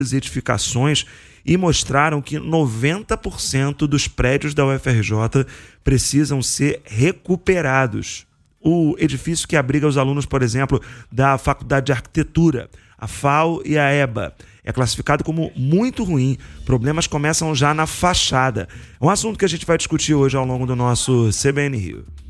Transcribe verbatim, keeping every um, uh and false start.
edificações e mostraram que noventa por cento dos prédios da U F R J precisam ser recuperados. O edifício que abriga os alunos, por exemplo, da Faculdade de Arquitetura, a F A U e a EBA, é classificado como muito ruim. Problemas começam já na fachada. É um assunto que a gente vai discutir hoje ao longo do nosso C B N Rio.